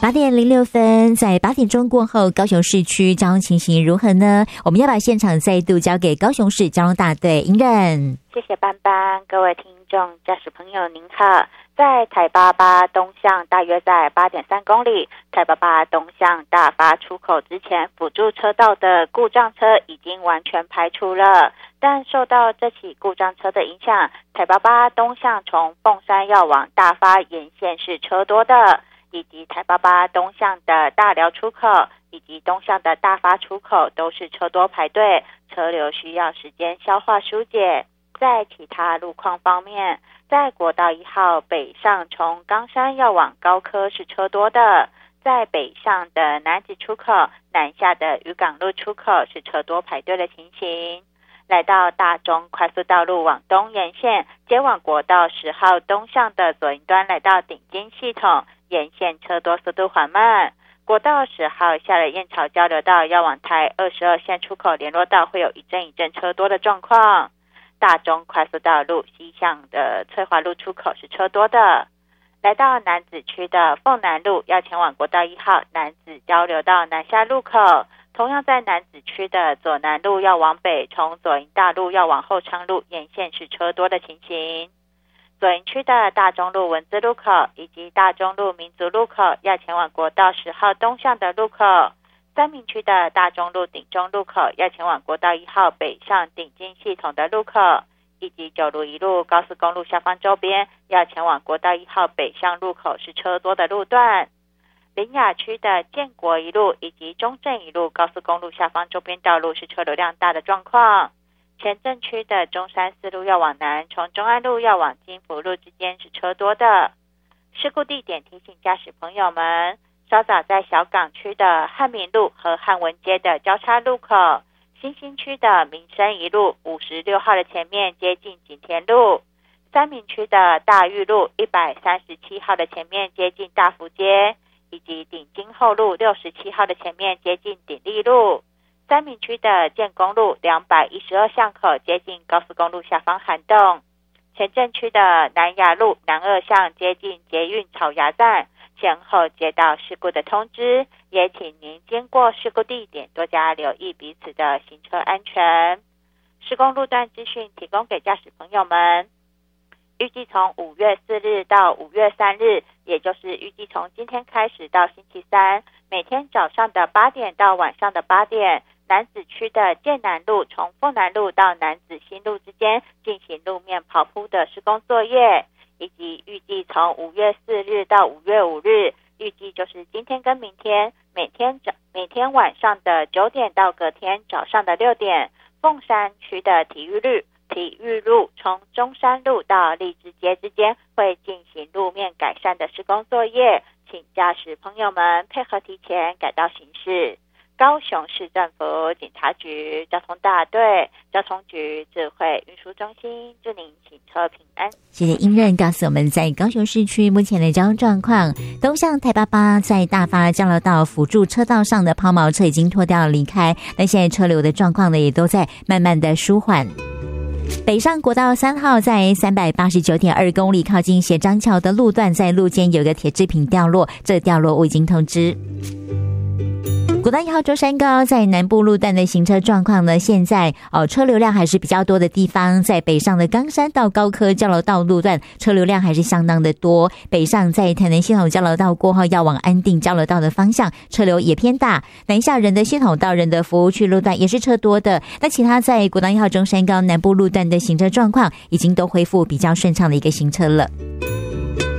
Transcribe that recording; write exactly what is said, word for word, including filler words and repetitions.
八点零六分，在八点钟过后，高雄市区交通情形如何呢？我们要把现场再度交给高雄市交通大队英任。 谢谢班班，各位听众驾驶朋友您好。在台八八东向大约在 八点三公里，台八八东向大发出口之前，辅助车道的故障车已经完全排除了，但受到这起故障车的影响，台八八东向从凤山要往大发沿线是车多的，以及台八八东向的大寮出口以及东向的大发出口都是车多排队，车流需要时间消化疏解。在其他路况方面，在国道一号北上从冈山要往高科是车多的，在北上的南子出口南下的渔港路出口是车多排队的情形。来到大中快速道路往东沿线，接往国道十号东向的左营端来到顶尖系统，沿线车多速度缓慢。国道十号下了燕巢交流道要往台二十二线出口联络道会有一阵一阵车多的状况。大中快速道路西向的翠华路出口是车多的。来到楠梓区的凤南路要前往国道一号楠梓交流道南下路口，同样在楠梓区的左南路要往北，从左营大路要往后昌路沿线是车多的情形。左营区的大中路文字路口以及大中路民族路口要前往国道十号东向的路口，三民区的大中路顶中路口要前往国道一号北上顶尖系统的路口，以及九如一路高速公路下方周边要前往国道一号北上路口是车多的路段。苓雅区的建国一路以及中正一路高速公路下方周边道路是车流量大的状况。前镇区的中山四路要往南，从中安路要往金福路之间是车多的。事故地点提醒驾驶朋友们，稍早在小港区的汉民路和汉文街的交叉路口，新兴区的民生一路五十六号的前面接近景田路，三民区的大裕路一百三十七号的前面接近大福街，以及顶金后路六十七号的前面接近鼎立路，三民区的建工路两百一十二巷口接近高速公路下方涵洞，前镇区的南雅路南二巷接近捷运草衙站，前后接到事故的通知，也请您经过事故地点多加留意彼此的行车安全。施工路段资讯提供给驾驶朋友们。预计从五月四日到五月三日，也就是预计从今天开始到星期三，每天早上的八点到晚上的八点，楠梓区的建南路从凤南路到楠梓新路之间进行路面刨铺的施工作业，以及预计从五月四日到五月五日，预计就是今天跟明天，每天早每天晚上的九点到隔天早上的六点，凤山区的体育路体育路从中山路到荔枝街之间会进行路面改善的施工作业，请驾驶朋友们配合提前改道行驶。高雄市政府警察局交通大队交通局智慧运输中心祝您行车平安。 谢谢英任告诉我们在高雄市区目前的交通状况。东向台八八在大发交流道辅助车道上的抛锚车已经脱掉离开，但现在车流的状况呢也都在慢慢的舒缓。北上国道三号在 三百八十九点二公里靠近斜张桥的路段，在路肩有个铁制品掉落，这掉落物已经通知。国道一号舟山高在南部路段的行车状况呢，现在哦车流量还是比较多的地方，在北上的冈山到高科交流道路段车流量还是相当的多，北上在台南系统交流道过后要往安定交流道的方向车流也偏大，南下仁德系统到仁德服务区路段也是车多的，那其他在国道一号舟山高南部路段的行车状况已经都恢复比较顺畅的一个行车了。